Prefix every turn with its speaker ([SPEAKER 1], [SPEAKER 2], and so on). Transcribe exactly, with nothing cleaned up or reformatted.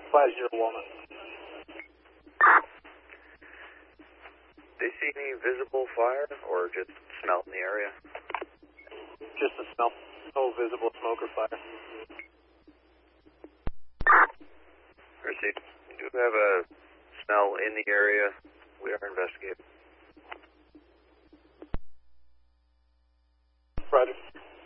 [SPEAKER 1] five zero Walnut.
[SPEAKER 2] They see any visible fire or just smell in the area?
[SPEAKER 1] Just the smell. No visible smoke or fire.
[SPEAKER 2] Received. We do have a smell in the area. We are investigating.
[SPEAKER 1] Roger.